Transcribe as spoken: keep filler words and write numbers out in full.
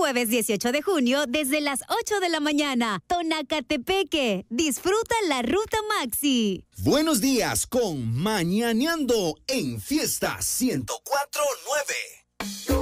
jueves dieciocho de junio desde las ocho de la mañana. Tonacatepeque. Disfruta la Ruta Maxi. Buenos días con Mañaneando en Fiesta ciento cuatro punto nueve.